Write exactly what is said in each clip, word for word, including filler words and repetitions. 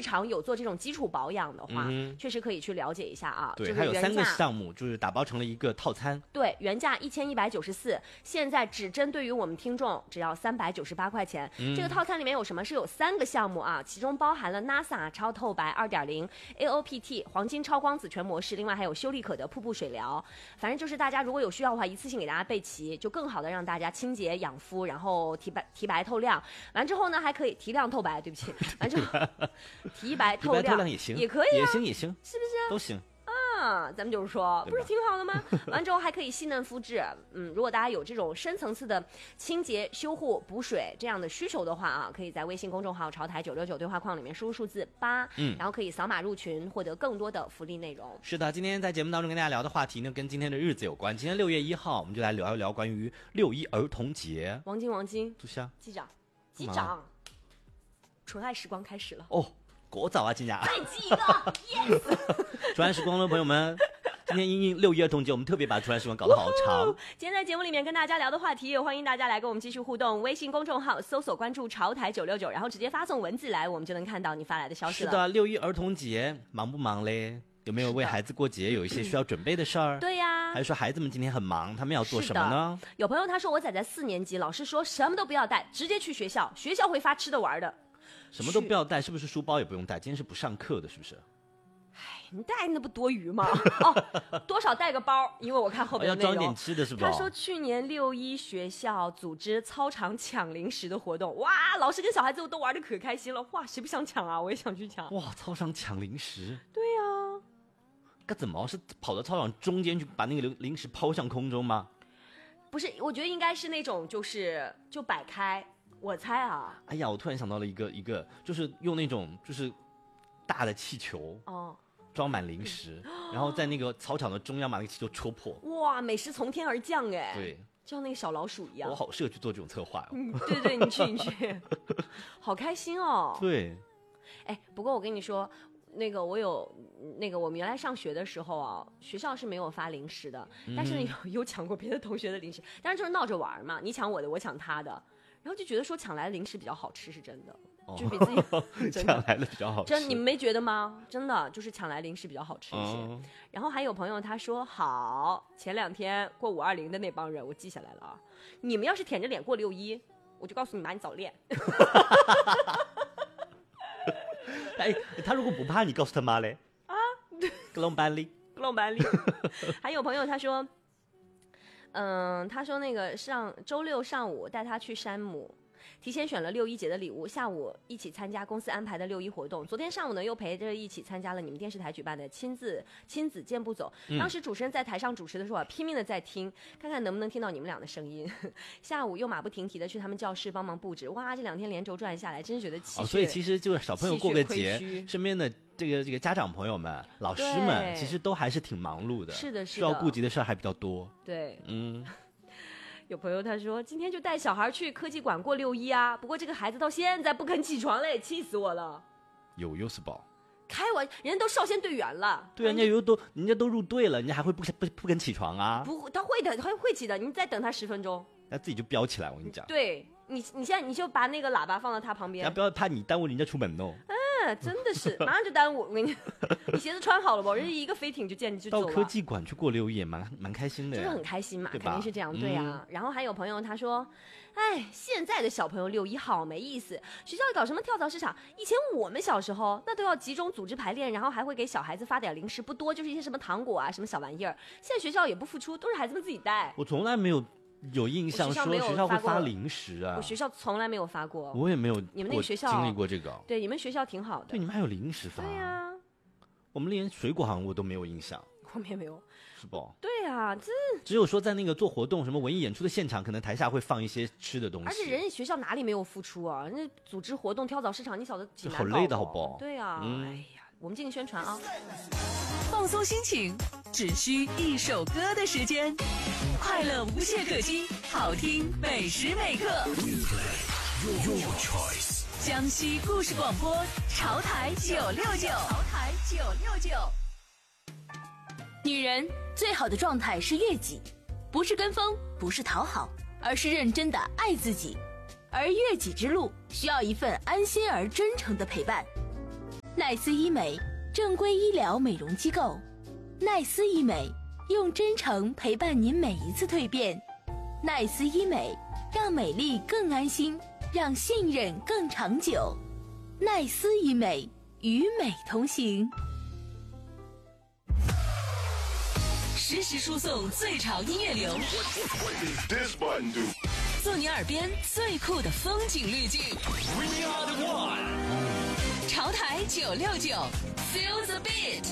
日常有做这种基础保养的话，嗯、确实可以去了解一下啊。 对， 这个它有三个项目，就是打包成了一个套餐。 对，原价一千一百九十四，现在只针对于我们听众只要三百九十八块钱。嗯、这个套餐里面有什么？是有三个项目啊，其中包含了 N A S A 超透白 二点零、A O P T 黄金超光子全模式，另外还有修丽可的瀑布水疗。反正就是大家如果有需要的话，一次性给大家备齐，就更好的让大家清洁养肤，然后提白提白透亮。完之后呢，还可以提亮透白，对不起，完之后提白透亮， 提白透亮也行， 也可以、啊， 也行也行， 是不是？ 都行。 啊，咱们就是说，不是挺好的吗？完之后还可以细嫩肤质。嗯，如果大家有这种深层次的清洁、修护、补水这样的需求的话啊，可以在微信公众号潮台九六九对话框里面输入数字八，嗯，然后可以扫码入群，获得更多的福利内容。 是的，今天在节目当中跟大家聊的话题呢，跟今天的日子有关。今天六月一号，我们就来聊一聊关于六一儿童节。 王晶，王晶， 朱香， 机长，机长，纯爱时光开始了哦。过早啊，今年再记一个 yes 纯爱时光的朋友们，今天因应六一儿童节，我们特别把纯爱时光搞得好长。 今天在节目里面跟大家聊的话题，也欢迎大家来跟我们继续互动。微信公众号搜索关注潮台九六九，然后直接发送文字来，我们就能看到你发来的消息了。 是的，六一儿童节忙不忙嘞？有没有为孩子过节有一些需要准备的事儿？ 对呀， 还是说孩子们今天很忙，他们要做什么呢？ 有朋友他说我仔仔四年级，老师说什么都不要带，直接去学校，学校会发吃的玩的。 什么都不要带，是不是书包也不用带？今天是不上课的，是不是？ 哎，你带那不多余吗？哦，多少带个包，因为我看后边的内容、 哦、要装点吃的是吧？ 他说去年六一学校组织操场抢零食的活动，哇，老师跟小孩子都玩的可开心了，哇，谁不想抢啊？我也想去抢。 哇，操场抢零食？ 对呀、啊。 该怎么是跑到操场中间去把那个零食抛向空中吗？ 不是，我觉得应该是那种就是就摆开。我猜啊， 哎呀，我突然想到了一个一个，就是用那种就是大的气球哦，装满零食，然后在那个操场的中央把那个气球戳破。 哇，美食从天而降哎！ 对， 就像那个小老鼠一样。 我好适合去做这种策划哦。 嗯，对对，你去你去，好开心哦。 对， 哎，不过我跟你说。那个我有那个我们原来上学的时候啊，学校是没有发零食的，嗯、但是有有抢过别的同学的零食，当然就是闹着玩嘛，你抢我的，我抢他的，然后就觉得说抢来的零食比较好吃，是真的，哦、就比自己抢来的比较好吃， 真你们没觉得吗？真的就是抢来零食比较好吃一些。哦、然后还有朋友他说好，前两天过五二零的那帮人我记下来了啊，你们要是舔着脸过六一，我就告诉你妈你早恋。 哎，他如果不怕你告诉他妈嘞？啊，格隆班里， 格隆班里。还有朋友他说，嗯，他说那个上周六上午带他去山姆，提前选了六一节的礼物，下午一起参加公司安排的六一活动。昨天上午呢，又陪着一起参加了你们电视台举办的亲自亲子健步走。当时主持人在台上主持的时候啊，拼命的在听，看看能不能听到你们俩的声音。下午又马不停蹄的去他们教室帮忙布置。哇，这两天连轴转下来，真是觉得气血、哦、 所以其实就是小朋友过个节，身边的这个这个家长朋友们、老师们，其实都还是挺忙碌的。 是的，是的， 需要顾及的事儿还比较多。 对， 嗯。 有朋友他说今天就带小孩去科技馆过六一啊，不过这个孩子到现在不肯起床嘞，气死我了。 有优势宝， 开玩笑，人家都少先队员了。 对啊，人家有都人家都入队了，人家还会不不不肯起床啊？ 不，他会的，他会会起的，你再等他十分钟， 他自己就飙起来。我跟你讲， 对你，你现在你就把那个喇叭放到他旁边， 他不要怕你耽误人家出门哦。 嗯，真的是，马上就耽误。我跟你，你鞋子穿好了不？人家一个飞艇就见就走了。 到科技馆去过六一，蛮蛮开心的呀， 就是很开心嘛，肯定是这样，对啊、嗯。然后还有朋友他说，哎，现在的小朋友六一好没意思，学校里搞什么跳蚤市场？以前我们小时候那都要集中组织排练，然后还会给小孩子发点零食，不多，就是一些什么糖果啊，什么小玩意儿。现在学校也不付出，都是孩子们自己带。 我从来没有。有印象说学校会发零食啊？ 我学校从来没有发过， 我也没有。 你们那个学校经历过这个？ 对，你们学校挺好的。 对，你们还有零食发？ 对呀、啊， 我们连水果好像我都没有印象。 我们也没有， 是不？ 对啊，这只有说在那个做活动、什么文艺演出的现场，可能台下会放一些吃的东西。 而且人家学校哪里没有付出啊？人家组织活动、跳蚤市场，你晓得几难搞？好累的好不好？ 对啊，嗯、哎呀，我们进行宣传啊， 放松心情，只需一首歌的时间。快乐无懈可击，好听每时每刻。江西故事广播，潮台九六九，潮台九六九。女人最好的状态是悦己，不是跟风，不是讨好，而是认真的爱自己。而悦己之路需要一份安心而真诚的陪伴。 奈斯医美，正规医疗美容机构。奈斯医美，用真诚陪伴您每一次蜕变。奈斯医美，让美丽更安心，让信任更长久。奈斯医美，与美同行。实时输送最潮音乐流，做你耳边最酷的风景滤镜。We are the one。潮台九六九 ，Feel the beat。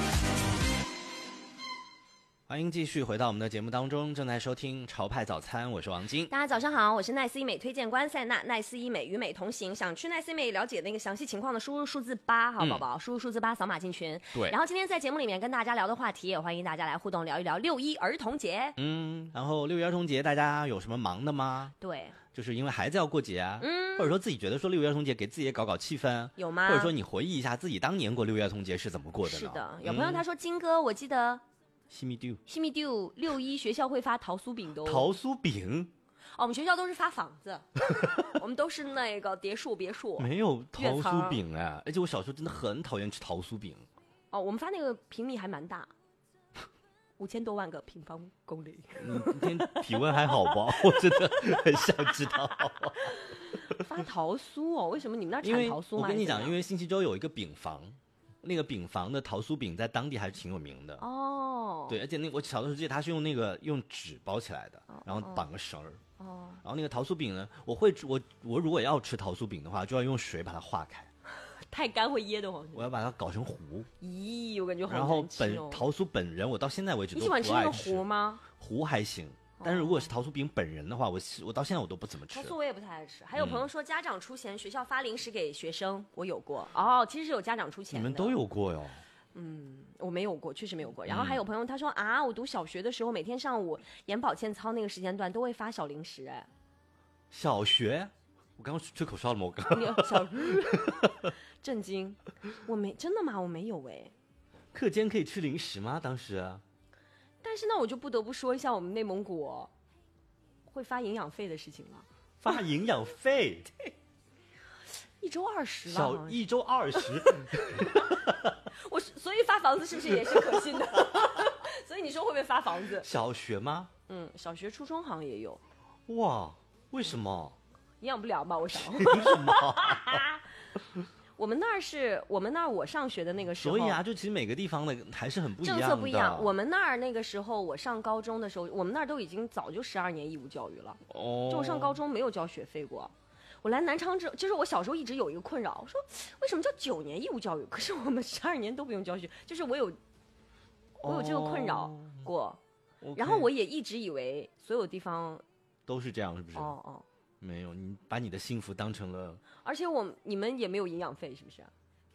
欢迎继续回到我们的节目当中，正在收听潮派早餐，我是王晶。 大家早上好，我是奈斯医美推荐官塞娜。奈斯医美与美同行，想去奈斯医美了解那个详细情况的，输入数字八，好宝宝，输入数字八，扫码进群。 对。 然后今天在节目里面跟大家聊的话题，也欢迎大家来互动聊一聊六一儿童节。 嗯，然后六一儿童节大家有什么忙的吗？ 对。 就是因为孩子要过节啊，嗯，或者说自己觉得说六一儿童节给自己也搞搞气氛， 有吗？ 或者说你回忆一下自己当年过六一儿童节是怎么过的呢？ 是的，有朋友他说、嗯、金哥，我记得。 西米丢， 西米丢，六一学校会发桃酥饼的、哦。 桃酥饼？ 哦，我们学校都是发房子，我们都是那个别墅，别墅。 没有桃酥饼哎，而且我小时候真的很讨厌吃桃酥饼。 哦，我们发那个平米还蛮大，五千多万个平方公里。 你今天体温还好吧？我真的很想知道。 发桃酥哦？为什么你们那产桃酥吗？ 我跟你讲，因为信息州有一个饼房。那个饼房的桃酥饼在当地还是挺有名的哦，对，而且那我小的时候记得它是用那个用纸包起来的，哦、然后绑个绳儿，哦，然后那个桃酥饼呢，我会我我如果要吃桃酥饼的话，就要用水把它化开， 太干会噎得慌。 我要把它搞成糊。 咦，我感觉好难吃、哦。 然后本桃酥本人，我到现在为止都不爱吃。 你喜欢吃那个糊吗？ 糊还行。但是如果是桃酥饼本人的话，我我到现在我都不怎么吃。 桃酥我也不太爱吃。还有朋友说家长出钱，学校发零食给学生，我有过。哦，其实是有家长出钱的。 你们都有过哟。 嗯，我没有过，确实没有过。然后还有朋友他说、嗯、啊，我读小学的时候，每天上午眼保健操那个时间段都会发小零食哎。 小学？我刚刚吹口哨了吗？我刚刚小震惊，我没真的吗？我没有哎。 课间可以吃零食吗？当时？ 但是那我就不得不说一下我们内蒙古、哦、会发营养费的事情了。 发营养费？ 一周二十了。 小一周二十。 我所以发房子是不是也是可信的？所以你说会不会发房子？ 小学吗？ 嗯，小学、初中好像也有。 哇，为什么？ 营养不良吧，我想。 为什么？ 我们那儿是我们那儿我上学的那个时候， 所以啊，就其实每个地方的还是很不一样的， 政策不一样。我们那儿那个时候，我上高中的时候，我们那儿都已经早就十二年义务教育了。哦，就我上高中没有交学费过。我来南昌之后，就是我小时候一直有一个困扰，我说为什么叫九年义务教育？可是我们十二年都不用交学，就是我有我有这个困扰过。哦、然后我也一直以为所有地方都是这样，是不是？ 哦哦。 没有，你把你的幸福当成了， 而且我你们也没有营养费，是不是、啊？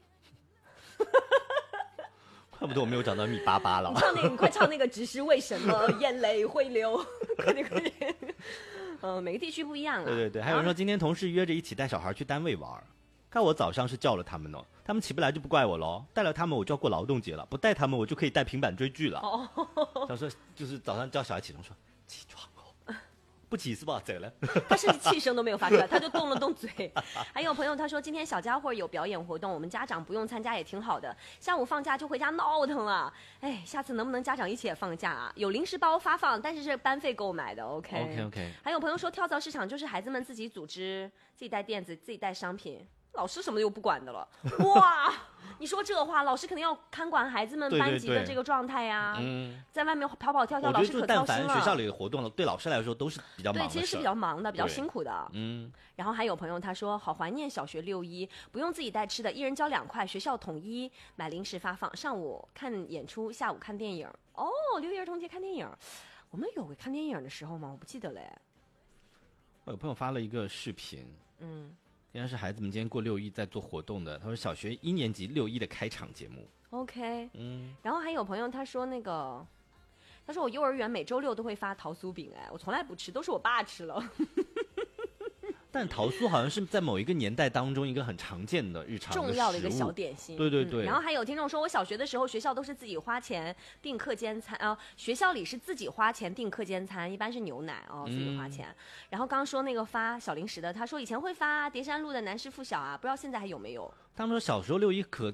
怪不得我没有找到米八八了。 你唱那个，你快唱那个，只是为什么眼泪会流？快点快点！嗯、呃，每个地区不一样啊。 对对对，还有人说今天同事约着一起带小孩去单位玩，看我早上是叫了他们呢，他们起不来就不怪我喽。带了他们我就要过劳动节了，不带他们我就可以带平板追剧了。哦，想说就是早上叫小孩起床说起床。不起是吧？走了。 他甚至气声都没有发出来，他就动了动嘴。还有朋友他说今天小家伙有表演活动，我们家长不用参加也挺好的。下午放假就回家闹腾了。哎，下次能不能家长一起也放假啊？有零食包发放，但是是班费购买的。OK OK OK。 还有朋友说跳蚤市场就是孩子们自己组织，自己带垫子，自己带商品。老师什么又不管的了，哇！你说这话，老师肯定要看管孩子们班级的这个状态呀、啊。嗯，在外面跑跑跳跳，老师可操心了。 但凡学校里的活动了，对老师来说都是比较忙的事。 对，其实是比较忙的，比较辛苦的。嗯。然后还有朋友他说，好怀念小学六一，不用自己带吃的，一人交两块，学校统一买零食发放。上午看演出，下午看电影。哦，六一儿童节看电影，我们有个看电影的时候吗？我不记得嘞。 我有朋友发了一个视频，嗯。应该是孩子们今天过六一在做活动的。他说小学一年级六一的开场节目。 OK， 嗯。然后还有朋友他说那个，他说我幼儿园每周六都会发桃酥饼，哎，我从来不吃，都是我爸吃了。 但桃酥好像是在某一个年代当中一个很常见的日常的重要的一个小点心。 对对对、 嗯。然后还有听众说，我小学的时候学校都是自己花钱订课间餐啊、呃，学校里是自己花钱订课间餐，一般是牛奶哦，自己花钱。嗯、然后刚刚说那个发小零食的，他说以前会发叠山路的南师附小啊，不知道现在还有没有。 他们说小时候六一可